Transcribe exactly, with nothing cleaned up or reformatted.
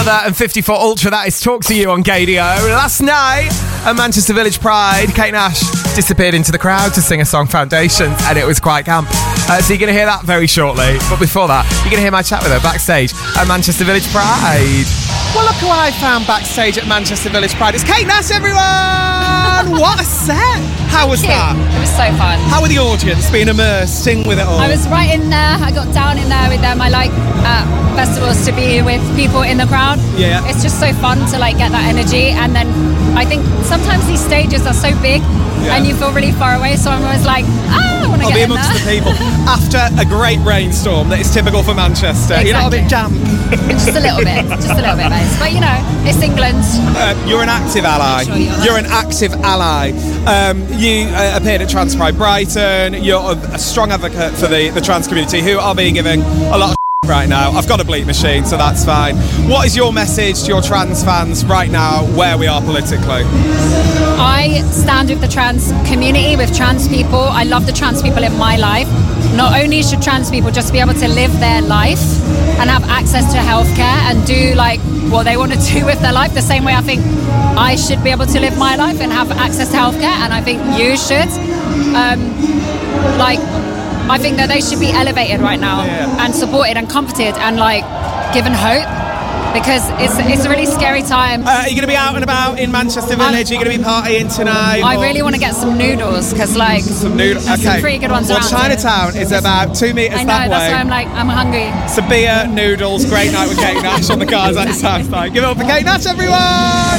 And fifty-four Ultra, that is Talk to You on Gadio. Last night at Manchester Village Pride, Kate Nash disappeared into the crowd to sing a song, Foundations, and it was quite camp. Uh, so you're going to hear that very shortly. But before that, you're going to hear my chat with her backstage at Manchester Village Pride. Well, look who I found backstage at Manchester Village Pride. It's Kate Nash, everyone! What a set! How was Cute. that? It was so fun. How were the audience being immersed, sing with it all? I was right in there. I got down in there with them. I like at festivals to be with people in the crowd. Yeah. It's just so fun to like get that energy. And then I think sometimes these stages are so big Yeah. and you feel really far away. So I'm always like, ah, I want to I'll get be in amongst there. the people after a great rainstorm that is typical for Manchester. You're not a bit damp. Just a little bit. Just a little bit, mate. But you know, it's England. Uh, you're an active ally. Sure you are. You're an active ally. Um, you uh, appeared at Trans Pride Brighton. You're a, a strong advocate for the, the trans community, who are being given a lot of right now. I've got a bleep machine, so that's fine. What is your message to your trans fans right now, where we are politically? I stand with the trans community, with trans people. I love the trans people in my life. Not only should trans people just be able to live their life and have access to healthcare and do like what they want to do with their life, the same way I think I should be able to live my life and have access to healthcare, and I think you should. Um, like, I think that they should be elevated right now Yeah. and supported and comforted and like given hope, because it's it's a really scary time. Uh, are you going to be out and about in Manchester Village? Are you going to be partying tonight? I or- really want to get some noodles, because like Some noodles. there's Okay. some pretty good ones Well, around here. Chinatown is about two metres I know, that that's way. why I'm like, I'm hungry. Some beer, noodles, great night with Kate Nash on the cars at Southside. Give it up for Kate Nash, everyone!